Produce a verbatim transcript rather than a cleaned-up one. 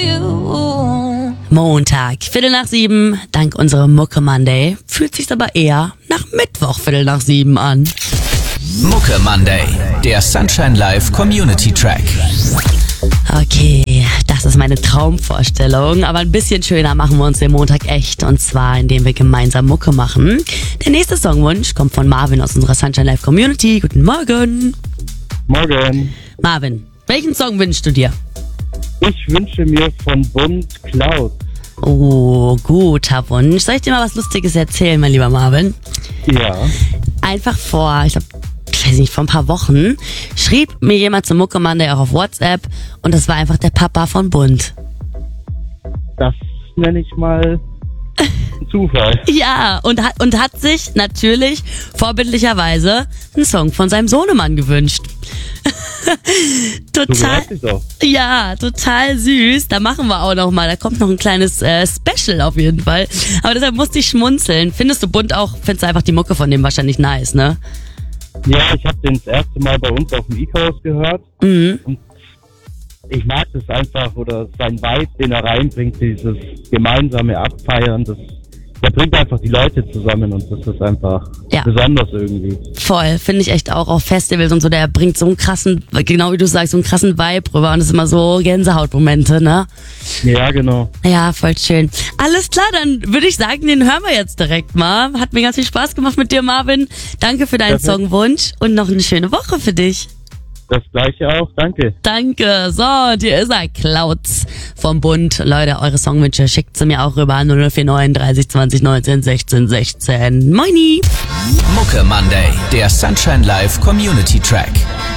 you. Montag, Viertel nach sieben, dank unserem Mucke Monday, fühlt sich's aber eher nach Mittwoch, Viertel nach sieben an. Mucke Monday, der Sunshine Live Community Track. Okay, das ist meine Traumvorstellung, aber ein bisschen schöner machen wir uns den Montag echt, und zwar indem wir gemeinsam Mucke machen. Der nächste Songwunsch kommt von Marvin aus unserer Sunshine Live Community. Guten Morgen. Morgen. Marvin, welchen Song wünschst du dir? Ich wünsche mir von Bund Cloud. Oh, guter Wunsch. Soll ich dir mal was Lustiges erzählen, mein lieber Marvin? Ja. Einfach vor, ich glaube, ich weiß nicht, vor ein paar Wochen schrieb mir jemand zum Mucke Monday auch auf WhatsApp, und das war einfach der Papa von Bund. Das nenne ich mal Zufall. Ja, und hat, und hat sich natürlich vorbildlicherweise einen Song von seinem Sohnemann gewünscht. Total, So ja, total süß. Da machen wir auch noch mal, da kommt noch ein kleines äh, Special auf jeden Fall. Aber deshalb musste ich schmunzeln. Findest du Bund auch, findest du einfach die Mucke von dem wahrscheinlich nice, ne? Ja, ich habe den das erste Mal bei uns auf dem E-Chaos gehört. Mhm. Und ich mag das einfach, oder sein Vibe, den er reinbringt, dieses gemeinsame Abfeiern, das, der bringt einfach die Leute zusammen, und das ist einfach Ja. besonders irgendwie. Voll, finde ich echt auch auf Festivals und so, der bringt so einen krassen, genau wie du sagst, so einen krassen Vibe rüber, und das ist immer so Gänsehautmomente, ne? Ja, genau. Ja, voll schön. Alles klar, dann würde ich sagen, den hören wir jetzt direkt mal. Hat mir ganz viel Spaß gemacht mit dir, Marvin. Danke für deinen Perfekt. Songwunsch und noch eine schöne Woche für dich. Das gleiche auch, danke. Danke. So, und hier ist er, Clouds vom Bund. Leute, eure Songwünsche schickt sie mir auch rüber. null null vier neun dreißig zwanzig neunzehn sechzehn sechzehn. Moini. Mucke Monday, der Sunshine Live Community Track.